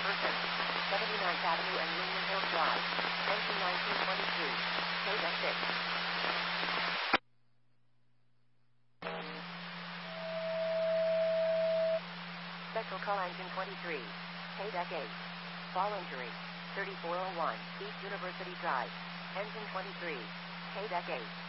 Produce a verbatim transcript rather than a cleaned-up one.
person. seventy-ninth Avenue and Union Hill Drive. Engine nineteen twenty-three. K deck six. Special call engine twenty-three. K deck eight. Fall injury. thirty-four oh one East University Drive. Engine twenty-three. K deck eight.